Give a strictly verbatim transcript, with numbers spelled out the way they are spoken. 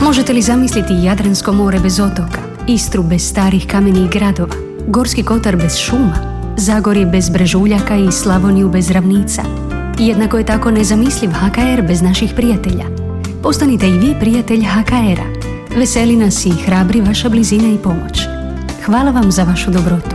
Možete li zamisliti Jadransko more bez otoka, Istru bez starih kamenih gradova, Gorski kotar bez šuma, Zagorje bez brežuljaka i Slavoniju bez ravnica? Jednako je tako nezamisliv H K R bez naših prijatelja. Postanite i vi prijatelj H K R-a. Veseli nas i hrabri vaša blizina i pomoć. Hvala vam za vašu dobrotu.